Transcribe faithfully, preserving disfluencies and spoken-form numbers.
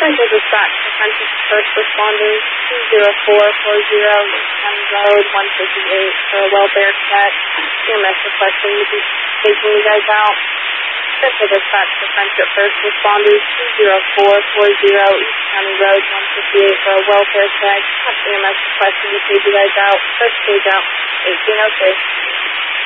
Central Dispatch to Friendship First Responders, two zero four four zero, Lincoln County Road, one fifty-eight, for a welfare check. E M S requesting to be taking you guys out. Central Dispatch to Friendship First Responders, two zero four four zero, East County Road, one fifty-eight, for a welfare check. E M S requesting to take you guys out. First stage out, eighteen oh two.